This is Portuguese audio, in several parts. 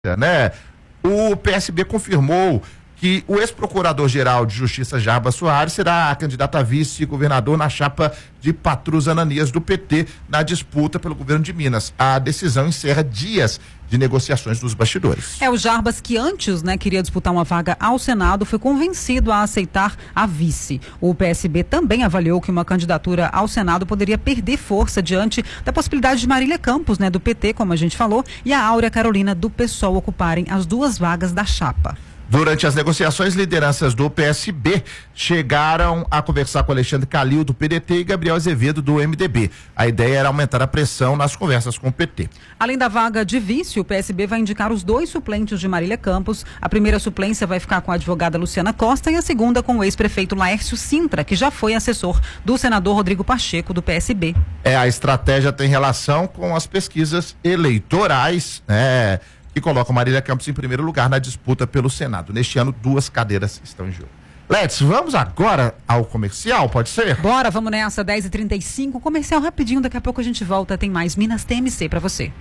né? O PSB confirmou que o ex-procurador-geral de Justiça Jarbas Soares será candidato a vice-governador na chapa de Patrus Ananias do PT na disputa pelo governo de Minas. A decisão encerra dias de negociações dos bastidores. O Jarbas, que antes, queria disputar uma vaga ao Senado, foi convencido a aceitar a vice. O PSB também avaliou que uma candidatura ao Senado poderia perder força diante da possibilidade de Marília Campos, do PT, como a gente falou, e a Áurea Carolina do PSOL ocuparem as duas vagas da chapa. Durante as negociações, lideranças do PSB chegaram a conversar com Alexandre Calil, do PDT, e Gabriel Azevedo, do MDB. A ideia era aumentar a pressão nas conversas com o PT. Além da vaga de vice, o PSB vai indicar os 2 suplentes de Marília Campos. A primeira suplência vai ficar com a advogada Luciana Costa e a segunda com o ex-prefeito Laércio Sintra, que já foi assessor do senador Rodrigo Pacheco, do PSB. A estratégia tem relação com as pesquisas eleitorais, que colocam Marília Campos em primeiro lugar na disputa pelo Senado. Neste ano, 2 cadeiras estão em jogo. Let's, vamos agora ao comercial, pode ser? Bora, vamos nessa, 10h35, comercial rapidinho, daqui a pouco a gente volta, tem mais Minas TMC pra você.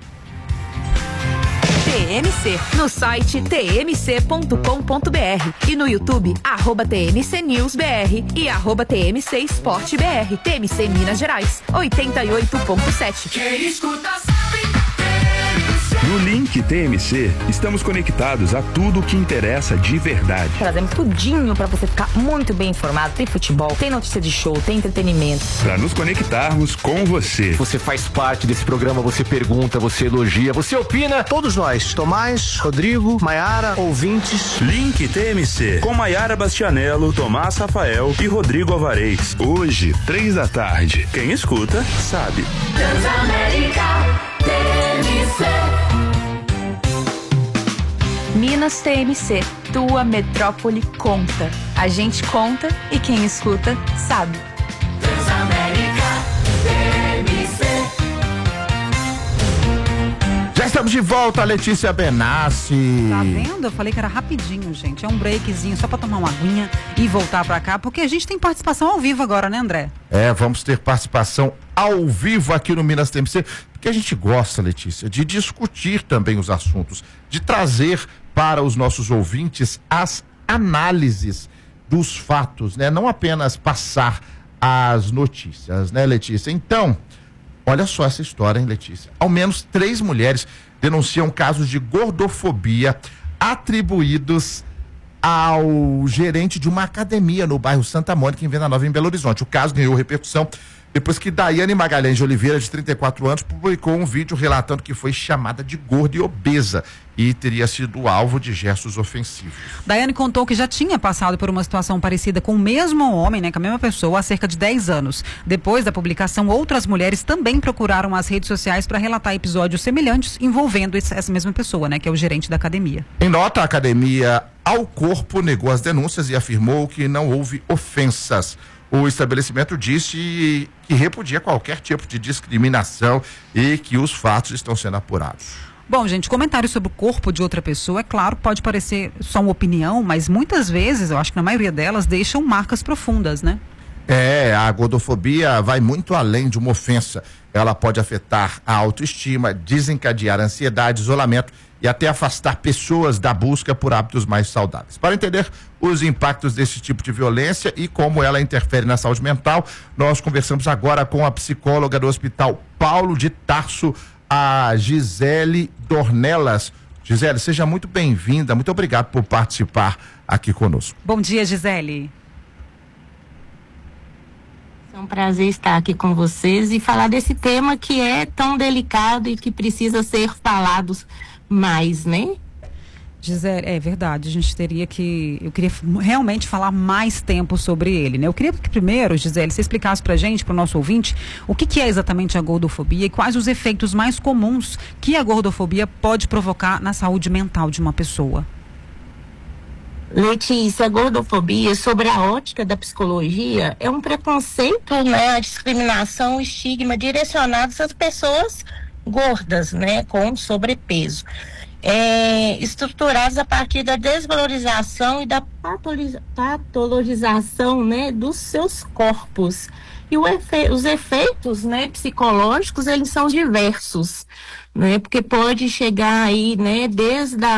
TMC, no site tmc.com.br e no YouTube, @TMCNewsBR e @TMC Esporte BR. TMC Minas Gerais, 88.7. Quem escuta sabe. No Link TMC, estamos conectados a tudo o que interessa de verdade. Trazemos tudinho para você ficar muito bem informado. Tem futebol, tem notícia de show, tem entretenimento. Para nos conectarmos com você. Você faz parte desse programa, você pergunta, você elogia, você opina. Todos nós, Tomás, Rodrigo, Maiara, ouvintes. Link TMC, com Maiara Bastianello, Tomás Rafael e Rodrigo Alvarez. Hoje, 3h. Quem escuta, sabe. Transamérica TMC. Minas TMC, tua metrópole conta. A gente conta e quem escuta sabe. Transamérica TMC. Já estamos de volta, Letícia Benassi. Tá vendo? Eu falei que era rapidinho, gente. É um breakzinho só pra tomar uma aguinha e voltar pra cá, porque a gente tem participação ao vivo agora, né, André? Vamos ter participação ao vivo aqui no Minas TMC, porque a gente gosta, Letícia, de discutir também os assuntos, de trazer para os nossos ouvintes as análises dos fatos, não apenas passar as notícias, Letícia? Então, olha só essa história, hein, Letícia? Ao menos 3 mulheres denunciam casos de gordofobia atribuídos ao gerente de uma academia no bairro Santa Mônica, em Venda Nova, em Belo Horizonte. O caso ganhou repercussão depois que Daiane Magalhães de Oliveira, de 34 anos, publicou um vídeo relatando que foi chamada de gorda e obesa e teria sido alvo de gestos ofensivos. Daiane contou que já tinha passado por uma situação parecida com o mesmo homem, com a mesma pessoa, há cerca de 10 anos. Depois da publicação, outras mulheres também procuraram as redes sociais para relatar episódios semelhantes envolvendo essa mesma pessoa, que é o gerente da academia. Em nota, a academia Ao Corpo negou as denúncias e afirmou que não houve ofensas. O estabelecimento disse que repudia qualquer tipo de discriminação e que os fatos estão sendo apurados. Bom, gente, comentários sobre o corpo de outra pessoa, é claro, pode parecer só uma opinião, mas muitas vezes, eu acho que na maioria delas, deixam marcas profundas, A gordofobia vai muito além de uma ofensa. Ela pode afetar a autoestima, desencadear ansiedade, isolamento e até afastar pessoas da busca por hábitos mais saudáveis. Para entender os impactos desse tipo de violência e como ela interfere na saúde mental, nós conversamos agora com a psicóloga do Hospital Paulo de Tarso, a Gisele Dornelas. Gisele, seja muito bem-vinda, muito obrigado por participar aqui conosco. Bom dia, Gisele. É um prazer estar aqui com vocês e falar desse tema que é tão delicado e que precisa ser falado mais, Gisele, é verdade, eu queria realmente falar mais tempo sobre ele, Eu queria que primeiro, Gisele, você explicasse pra gente, pro nosso ouvinte, o que é exatamente a gordofobia e quais os efeitos mais comuns que a gordofobia pode provocar na saúde mental de uma pessoa. Letícia, a gordofobia, sobre a ótica da psicologia, é um preconceito, a discriminação, o estigma direcionados às pessoas gordas, com sobrepeso. Estruturados a partir da desvalorização e da patologização, dos seus corpos. E os efeitos, né, psicológicos, eles são diversos, né, porque pode chegar aí, né, desde